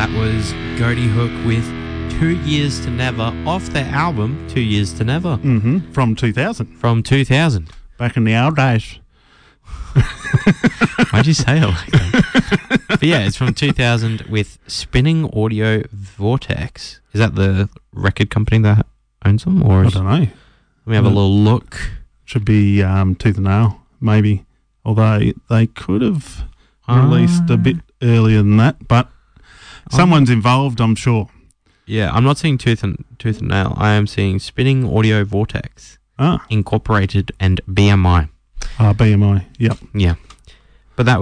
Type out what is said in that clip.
That was Goaty Hook with 2 Years to Never off their album 2 Years to Never. Mm-hmm. From 2000. From 2000. Back in the old days. Why'd you say it like that? But yeah, it's from 2000 with Spinning Audio Vortex. Is that the record company that owns them? Or I don't know. Let me have a little look. Should be Tooth and Nail, maybe. Although they could have released a bit earlier than that, but someone's involved, I'm sure. Yeah, I'm not seeing Tooth and Nail. I am seeing Spinning Audio Vortex, Incorporated, and BMI. BMI, yep. Yeah.